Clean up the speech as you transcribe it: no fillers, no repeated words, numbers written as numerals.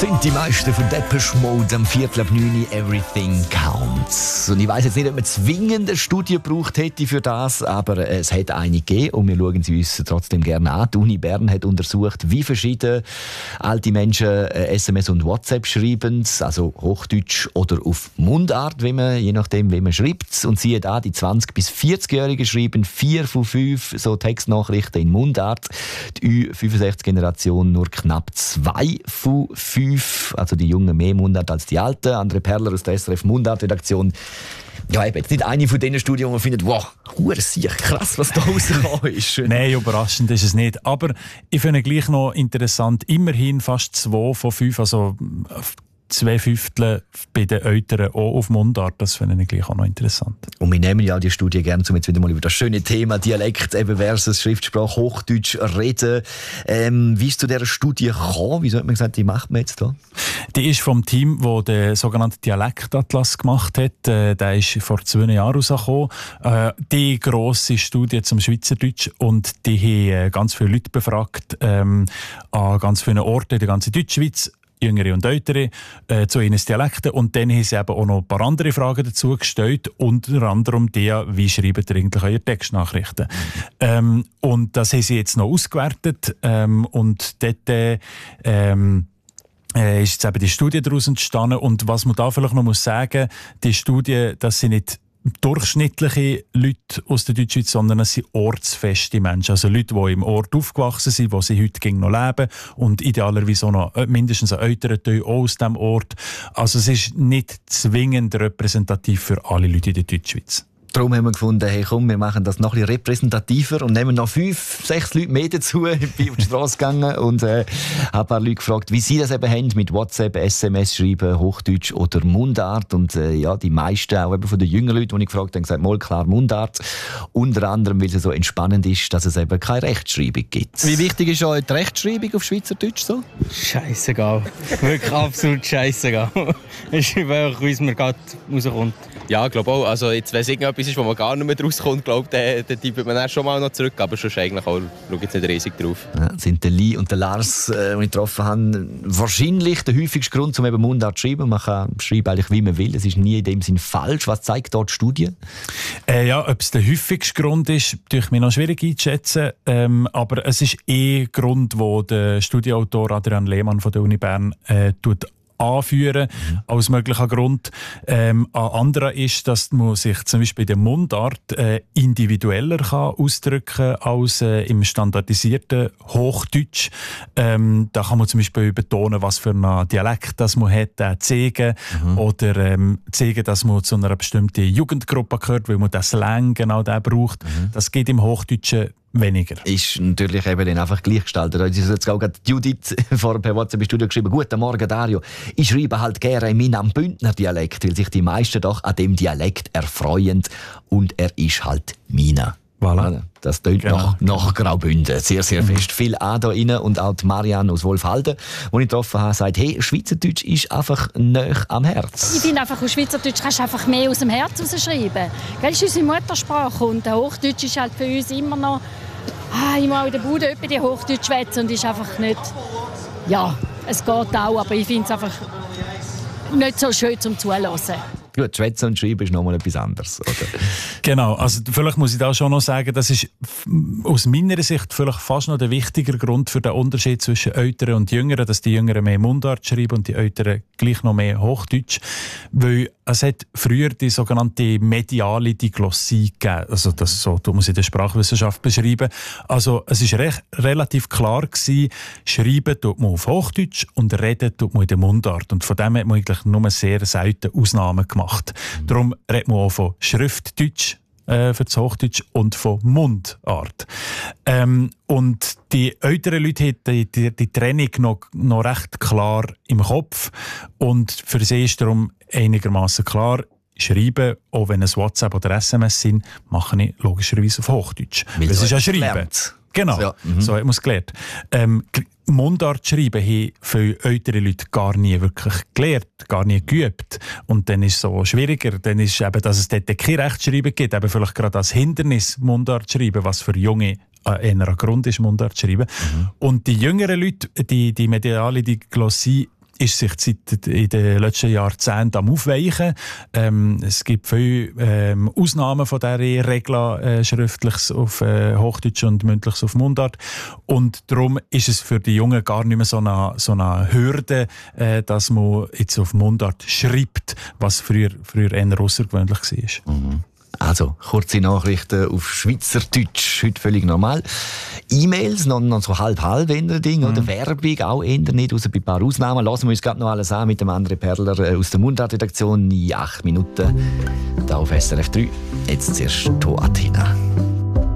sind die meisten von Depeche Mode am 8:45 Everything Counts. Und ich weiss jetzt nicht, ob man zwingend eine Studie gebraucht hätte für das, aber es hat eine gegeben und wir schauen sie uns trotzdem gerne an. Die Uni Bern hat untersucht, wie verschieden alte Menschen SMS und WhatsApp schreiben, also Hochdeutsch oder auf Mundart, je nachdem, wie man schreibt. Und siehe da, die 20- bis 40-Jährigen schreiben 4 von 5 so Textnachrichten in Mundart. Die Ü65-Generation nur knapp 2 von 5, also die Jungen mehr Mundart als die Alten. André Perler aus der SRF Mundart-Redaktion. Ja, eben jetzt nicht eine von diesen Studien, wo man findet, wow, krass, was da rausgekommen ist. Nein, überraschend ist es nicht. Aber ich finde gleich noch interessant, immerhin fast 2 von 5, also 2/5 bei den Eltern auch auf Mundart. Das finde ich gleich auch noch interessant. Und wir nehmen ja die Studie gerne, um jetzt wieder mal über das schöne Thema Dialekt eben versus Schriftsprache, Hochdeutsch reden. Wie ist zu dieser Studie gekommen? Wieso hat man gesagt, die macht man jetzt da? Die ist vom Team, das den sogenannten Dialektatlas gemacht hat. Der ist vor 2 Jahren rausgekommen. Die grosse Studie zum Schweizerdeutsch. Und die haben ganz viele Leute befragt an ganz vielen Orten in der ganzen Deutschschweiz. Jüngere und Ältere, zu ihren Dialekten. Und dann haben sie eben auch noch ein paar andere Fragen dazu gestellt, unter anderem die, wie schreibt ihr eigentlich eure Textnachrichten? Und das haben sie jetzt noch ausgewertet. Und dort ist jetzt eben die Studie daraus entstanden. Und was man da vielleicht noch sagen muss, die Studie, dass sie nicht durchschnittliche Leute aus der Deutschschweiz, sondern es sind ortsfeste Menschen. Also Leute, die im Ort aufgewachsen sind, wo sie heute noch leben und idealerweise auch noch mindestens ein älterer Teil auch aus diesem Ort. Also es ist nicht zwingend repräsentativ für alle Leute in der Deutschschweiz. Darum haben wir gefunden, hey, komm, wir machen das noch ein bisschen repräsentativer und nehmen noch 5, 6 Leute mehr dazu. Ich bin auf die Straße gegangen und habe ein paar Leute gefragt, wie sie das eben haben mit WhatsApp, SMS schreiben, Hochdeutsch oder Mundart. Und ja, die meisten, auch eben von den jüngeren Leuten, die ich gefragt habe, haben gesagt, mal klar Mundart. Unter anderem, weil es so entspannend ist, dass es eben keine Rechtschreibung gibt. Wie wichtig ist euch die Rechtschreibung auf Schweizerdeutsch so? Scheissegal. Wirklich absolut scheissegal. Ich schreibe einfach, wie es mir gerade rauskommt. Ja, ich glaube auch. Also jetzt, wenn es irgendetwas ist, wo man gar nicht mehr rauskommt, glaube ich, dann tippt man dann schon mal noch zurück. Aber sonst eigentlich auch, schaue jetzt nicht riesig drauf. Ja, sind der Lee und der Lars, die ich getroffen habe, wahrscheinlich der häufigste Grund, um eben Mundart zu schreiben. Man kann schreiben eigentlich, wie man will. Es ist nie in dem Sinn falsch. Was zeigt dort die Studie? Ja, ob es der häufigste Grund ist, ist mir noch schwierig einzuschätzen. Aber es ist Grund, wo der Studienautor Adrian Lehmann von der Uni Bern anführen als möglicher Grund. Ein anderer ist, dass man sich zum Beispiel in der Mundart individueller kann ausdrücken als im standardisierten Hochdeutsch. Da kann man zum Beispiel betonen, was für einen Dialekt das man hat, zeigen oder zeigen, dass man zu einer bestimmten Jugendgruppe gehört, weil man das Slang genau den braucht. Das geht im Hochdeutschen weniger. Ist natürlich eben dann einfach gleichgestaltet. Es ist jetzt gerade Judith vor per WhatsApp im Studio geschrieben, «Guten Morgen, Dario. Ich schreibe halt gerne in meinem Bündner Dialekt, weil sich die meisten doch an dem Dialekt erfreuen und er ist halt meiner.» Voilà. Das tönt nach Graubünden. Sehr, sehr fest. Viel an da rein. Und auch die Marianne aus Wolfhalden, die ich getroffen habe, sagt, hey, Schweizerdeutsch ist einfach nahe am Herz. Ich finde einfach, aus Schweizerdeutsch kannst du einfach mehr aus dem Herz rausschreiben. Das ist unsere Muttersprache und Hochdeutsch ist halt für uns immer noch ich muss auch in der Bude etwa die Hochdeutsch schwätzen und ist einfach nicht... Ja, es geht auch, aber ich finde es einfach nicht so schön zum Zuhören. Gut, Schwätzen und Schreiben ist nochmal etwas anderes, oder? Genau, also vielleicht muss ich da schon noch sagen, das ist aus meiner Sicht vielleicht fast noch der wichtige Grund für den Unterschied zwischen Älteren und Jüngeren, dass die Jüngeren mehr Mundart schreiben und die Älteren gleich noch mehr Hochdeutsch. Weil es hat früher die sogenannte mediale Diglossie gegeben. Also das so muss ich in der Sprachwissenschaft beschreiben. Also es ist relativ klar gewesen, schreiben tut man auf Hochdeutsch und reden tut man in der Mundart. Und von dem hat man eigentlich nur sehr selten Ausnahmen gemacht. Darum redet man auch von Schriftdeutsch für das Hochdeutsch und von Mundart. Und die älteren Leute haben die Trennung noch recht klar im Kopf und für sie ist darum einigermaßen klar, schreiben, auch wenn es WhatsApp oder SMS sind, mache ich logischerweise auf Hochdeutsch. Weil das ist ja Schreiben. Lernt. Genau, ja. So hat man es gelernt. Mundart schreiben haben viele ältere Leute gar nie wirklich gelernt, gar nie geübt. Und dann ist es so schwieriger. Dann ist eben, dass es dort kein Rechtschreiben gibt, eben vielleicht gerade als Hindernis Mundart schreiben, was für Junge eher ein Grund ist, Mundart schreiben. Und die jüngeren Leute, die mediale Diglossie, ist sich in den letzten Jahrzehnten am Aufweichen. Es gibt viele Ausnahmen von dieser Regel, schriftliches auf Hochdeutsch und mündliches auf Mundart. Und darum ist es für die Jungen gar nicht mehr so eine Hürde, dass man jetzt auf Mundart schreibt, was früher eher außergewöhnlich war. Mhm. Also, kurze Nachrichten auf Schweizerdeutsch, heute völlig normal. E-Mails, noch so halb Ding oder Werbung, auch eher nicht, außer bei ein paar Ausnahmen. Lassen wir uns gerade noch alles an mit dem André Perler aus der Mundart-Redaktion in 8 Minuten. Da auf SRF 3. Jetzt zuerst Toatina.